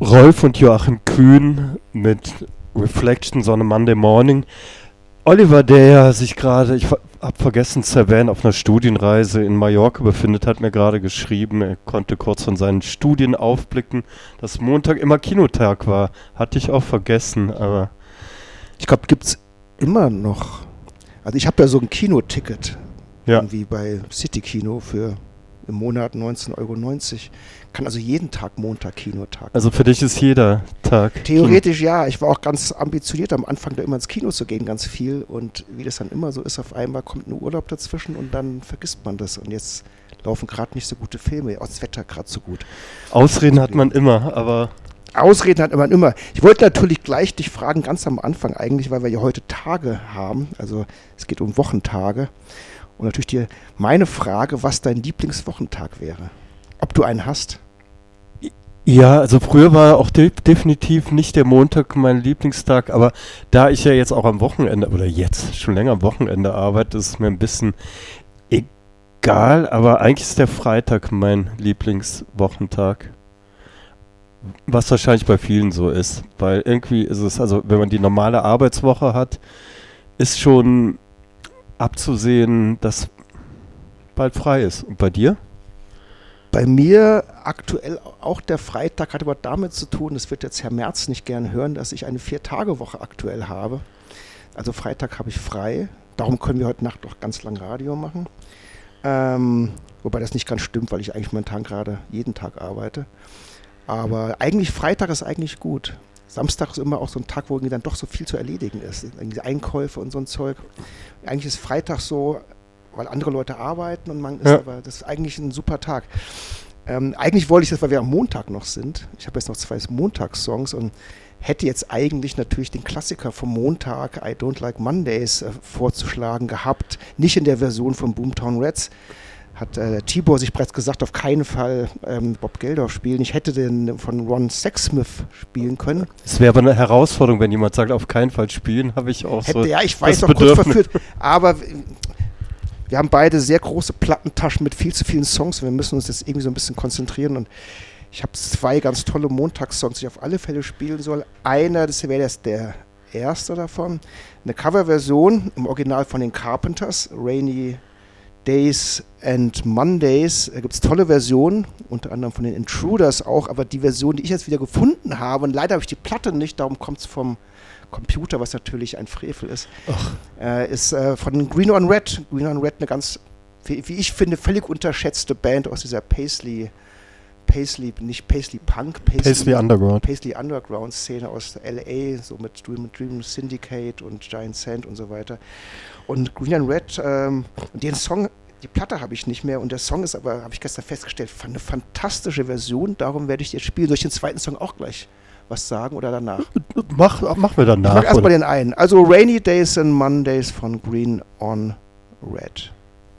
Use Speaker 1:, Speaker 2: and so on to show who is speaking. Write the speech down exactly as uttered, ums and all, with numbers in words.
Speaker 1: Rolf und Joachim Kühn mit Reflections on a Monday Morning. Oliver, der ja sich gerade, ich habe vergessen zu erwähnen, auf einer Studienreise in Mallorca befindet, hat mir gerade geschrieben, er konnte kurz von seinen Studien aufblicken, dass Montag immer Kinotag war. Hatte ich auch vergessen, aber...
Speaker 2: Ich glaube, gibt es immer noch. Also ich habe ja so ein Kinoticket,
Speaker 1: ja.
Speaker 2: Irgendwie bei City Kino für im Monat neunzehn Euro neunzig. Kann also jeden Tag Montag Kinotag.
Speaker 1: Also für dich ist jeder Tag
Speaker 2: Theoretisch Kino. Ja. Ich war auch ganz ambitioniert am Anfang, da immer ins Kino zu gehen, ganz viel. Und wie das dann immer so ist, auf einmal kommt ein Urlaub dazwischen und dann vergisst man das. Und jetzt laufen gerade nicht so gute Filme, auch das Wetter gerade so gut.
Speaker 1: Ausreden hat man immer, aber...
Speaker 2: Ausreden hat man immer. Ich wollte natürlich gleich dich fragen, ganz am Anfang eigentlich, weil wir ja heute Tage haben. Also es geht um Wochentage. Und natürlich dir meine Frage, was dein Lieblingswochentag wäre. Ob du einen hast?
Speaker 1: Ja, also früher war auch de- definitiv nicht der Montag mein Lieblingstag, aber da ich ja jetzt auch am Wochenende, oder jetzt schon länger am Wochenende arbeite, ist es mir ein bisschen egal, aber eigentlich ist der Freitag mein Lieblingswochentag. Was wahrscheinlich bei vielen so ist, weil irgendwie ist es, also wenn man die normale Arbeitswoche hat, ist schon abzusehen, dass bald frei ist. Und bei dir?
Speaker 2: Bei mir aktuell auch der Freitag hat aber damit zu tun, das wird jetzt Herr Merz nicht gern hören, dass ich eine Vier-Tage-Woche aktuell habe. Also Freitag habe ich frei, darum können wir heute Nacht noch ganz lang Radio machen. Ähm, wobei das nicht ganz stimmt, weil ich eigentlich momentan gerade jeden Tag arbeite. Aber eigentlich Freitag ist eigentlich gut. Samstag ist immer auch so ein Tag, wo irgendwie dann doch so viel zu erledigen ist. Irgendwie Einkäufe und so ein Zeug. Eigentlich ist Freitag so, weil andere Leute arbeiten und man ist
Speaker 1: ja.
Speaker 2: aber, das ist eigentlich ein super Tag. Ähm, eigentlich wollte ich das, weil wir am Montag noch sind. Ich habe jetzt noch zwei Montagssongs und hätte jetzt eigentlich natürlich den Klassiker vom Montag, I Don't Like Mondays, äh, vorzuschlagen gehabt. Nicht in der Version von Boomtown Rats. Hat äh, Tibor sich bereits gesagt, auf keinen Fall ähm, Bob Geldof spielen. Ich hätte den von Ron Sexsmith spielen können.
Speaker 1: Es wäre aber eine Herausforderung, wenn jemand sagt, auf keinen Fall spielen, habe ich auch
Speaker 2: hätte,
Speaker 1: so
Speaker 2: ja, ich weiß, noch kurz verführt. Aber wir haben beide sehr große Plattentaschen mit viel zu vielen Songs. Wir müssen uns jetzt irgendwie so ein bisschen konzentrieren. Und ich habe zwei ganz tolle Montagssongs, die ich auf alle Fälle spielen soll. Einer, das wäre jetzt der erste davon. Eine Coverversion im Original von den Carpenters, Rainy Days and Mondays, da gibt es tolle Versionen, unter anderem von den Intruders auch, aber die Version, die ich jetzt wieder gefunden habe, und leider habe ich die Platte nicht, darum kommt es vom Computer, was natürlich ein Frevel ist, äh, ist äh, von Green on Red. Green on Red, eine ganz, wie, wie ich finde, völlig unterschätzte Band aus dieser Paisley, Paisley, nicht Paisley Punk, Paisley,
Speaker 1: Paisley Underground.
Speaker 2: Paisley Underground Szene aus L A, so mit Dream, Dream Syndicate und Giant Sand und so weiter. Und Green and Red, ähm, den Song, die Platte habe ich nicht mehr und der Song ist aber, habe ich gestern festgestellt, eine fantastische Version, darum werde ich jetzt spielen. Soll ich den zweiten Song auch gleich was sagen oder danach?
Speaker 1: Mach, mach wir danach.
Speaker 2: Ich mach erstmal den einen. Also Rainy Days and Mondays von Green on Red.